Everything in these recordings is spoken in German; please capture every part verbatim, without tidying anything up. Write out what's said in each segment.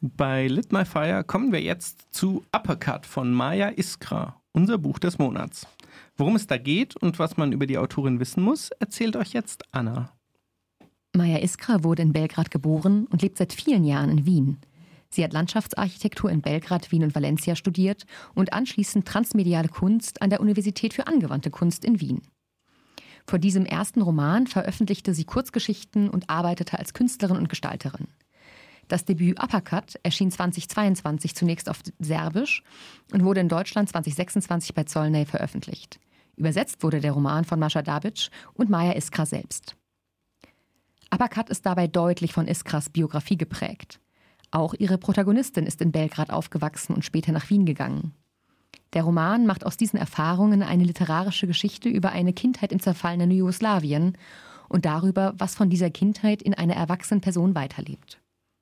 Bei Lit My Fire kommen wir jetzt zu Uppercut von Maya Iskra, unser Buch des Monats. Worum es da geht und was man über die Autorin wissen muss, erzählt euch jetzt Anna. Maya Iskra wurde in Belgrad geboren und lebt seit vielen Jahren in Wien. Sie hat Landschaftsarchitektur in Belgrad, Wien und Valencia studiert und anschließend transmediale Kunst an der Universität für angewandte Kunst in Wien. Vor diesem ersten Roman veröffentlichte sie Kurzgeschichten und arbeitete als Künstlerin und Gestalterin. Das Debüt Uppercut erschien zweitausendzweiundzwanzig zunächst auf Serbisch und wurde in Deutschland zweitausendsechsundzwanzig bei Zollner veröffentlicht. Übersetzt wurde der Roman von Mascha Dabic und Maya Iskra selbst. Uppercut ist dabei deutlich von Iskras Biografie geprägt. Auch ihre Protagonistin ist in Belgrad aufgewachsen und später nach Wien gegangen. Der Roman macht aus diesen Erfahrungen eine literarische Geschichte über eine Kindheit im zerfallenen Jugoslawien und darüber, was von dieser Kindheit in einer erwachsenen Person weiterlebt.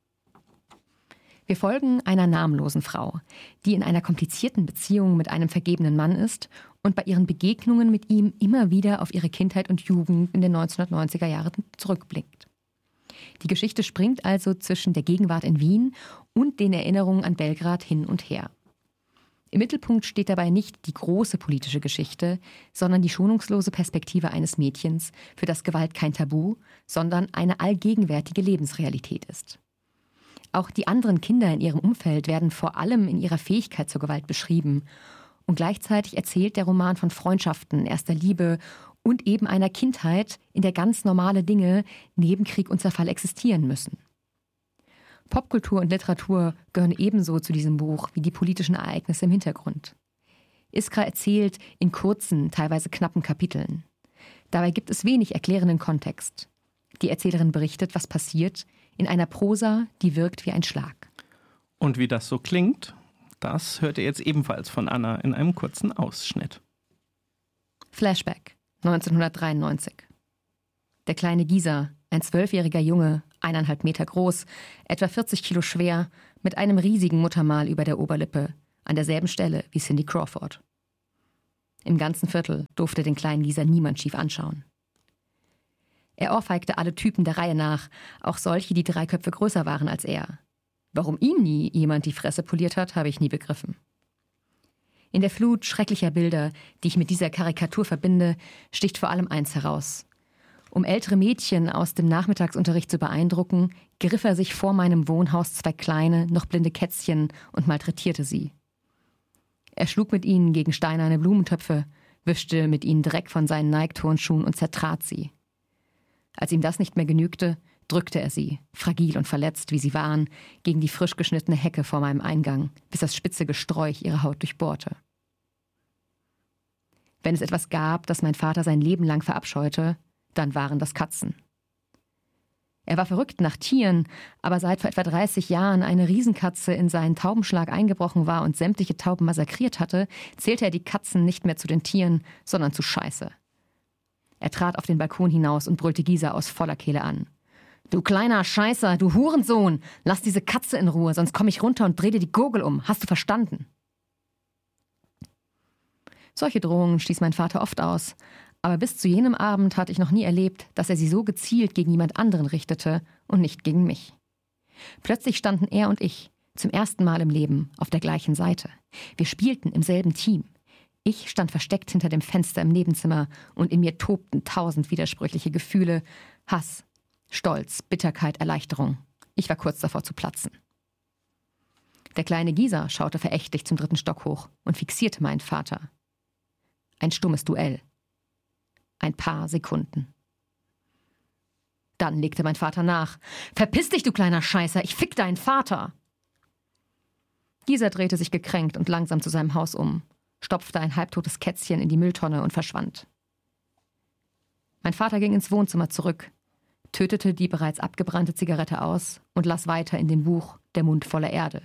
Wir folgen einer namenlosen Frau, die in einer komplizierten Beziehung mit einem vergebenen Mann ist und bei ihren Begegnungen mit ihm immer wieder auf ihre Kindheit und Jugend in den neunzehnhundertneunziger Jahren zurückblickt. Die Geschichte springt also zwischen der Gegenwart in Wien und den Erinnerungen an Belgrad hin und her. Im Mittelpunkt steht dabei nicht die große politische Geschichte, sondern die schonungslose Perspektive eines Mädchens, für das Gewalt kein Tabu, sondern eine allgegenwärtige Lebensrealität ist. Auch die anderen Kinder in ihrem Umfeld werden vor allem in ihrer Fähigkeit zur Gewalt beschrieben. Und gleichzeitig erzählt der Roman von Freundschaften, erster Liebe und eben einer Kindheit, in der ganz normale Dinge neben Krieg und Zerfall existieren müssen. Popkultur und Literatur gehören ebenso zu diesem Buch wie die politischen Ereignisse im Hintergrund. Iskra erzählt in kurzen, teilweise knappen Kapiteln. Dabei gibt es wenig erklärenden Kontext. Die Erzählerin berichtet, was passiert, in einer Prosa, die wirkt wie ein Schlag. Und wie das so klingt, das hört ihr jetzt ebenfalls von Anna in einem kurzen Ausschnitt. Flashback, neunzehnhundertdreiundneunzig. Der kleine Gisa, ein zwölfjähriger Junge, eineinhalb Meter groß, etwa vierzig Kilo schwer, mit einem riesigen Muttermal über der Oberlippe, an derselben Stelle wie Cindy Crawford. Im ganzen Viertel durfte den kleinen Gisa niemand schief anschauen. Er ohrfeigte alle Typen der Reihe nach, auch solche, die drei Köpfe größer waren als er. Warum ihm nie jemand die Fresse poliert hat, habe ich nie begriffen. In der Flut schrecklicher Bilder, die ich mit dieser Karikatur verbinde, sticht vor allem eins heraus. Um ältere Mädchen aus dem Nachmittagsunterricht zu beeindrucken, griff er sich vor meinem Wohnhaus zwei kleine, noch blinde Kätzchen und malträtierte sie. Er schlug mit ihnen gegen steinerne Blumentöpfe, wischte mit ihnen Dreck von seinen Nike-Turnschuhen und zertrat sie. Als ihm das nicht mehr genügte, drückte er sie, fragil und verletzt, wie sie waren, gegen die frisch geschnittene Hecke vor meinem Eingang, bis das spitze Gesträuch ihre Haut durchbohrte. Wenn es etwas gab, das mein Vater sein Leben lang verabscheute, dann waren das Katzen. Er war verrückt nach Tieren, aber seit vor etwa dreißig Jahren eine Riesenkatze in seinen Taubenschlag eingebrochen war und sämtliche Tauben massakriert hatte, zählte er die Katzen nicht mehr zu den Tieren, sondern zu Scheiße. Er trat auf den Balkon hinaus und brüllte Gisa aus voller Kehle an. »Du kleiner Scheißer, du Hurensohn! Lass diese Katze in Ruhe, sonst komme ich runter und dreh dir die Gurgel um. Hast du verstanden?« Solche Drohungen stieß mein Vater oft aus, aber bis zu jenem Abend hatte ich noch nie erlebt, dass er sie so gezielt gegen jemand anderen richtete und nicht gegen mich. Plötzlich standen er und ich, zum ersten Mal im Leben, auf der gleichen Seite. Wir spielten im selben Team. Ich stand versteckt hinter dem Fenster im Nebenzimmer und in mir tobten tausend widersprüchliche Gefühle, Hass, Stolz, Bitterkeit, Erleichterung. Ich war kurz davor zu platzen. Der kleine Gisa schaute verächtlich zum dritten Stock hoch und fixierte meinen Vater. Ein stummes Duell. Ein paar Sekunden. Dann legte mein Vater nach. »Verpiss dich, du kleiner Scheißer, ich fick deinen Vater!« Gisa drehte sich gekränkt und langsam zu seinem Haus um, stopfte ein halbtotes Kätzchen in die Mülltonne und verschwand. Mein Vater ging ins Wohnzimmer zurück, tötete die bereits abgebrannte Zigarette aus und las weiter in dem Buch »Der Mund voller Erde«.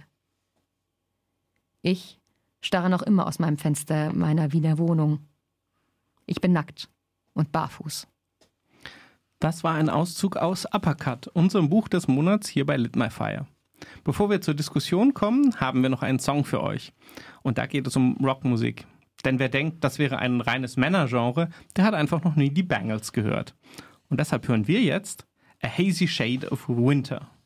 Ich starre noch immer aus meinem Fenster meiner Wiener Wohnung. Ich bin nackt und barfuß. Das war ein Auszug aus Uppercut, unserem Buch des Monats hier bei Lit My Fire. Bevor wir zur Diskussion kommen, haben wir noch einen Song für euch. Und da geht es um Rockmusik. Denn wer denkt, das wäre ein reines Männergenre, der hat einfach noch nie die Bangles gehört. Und deshalb hören wir jetzt A Hazy Shade of Winter.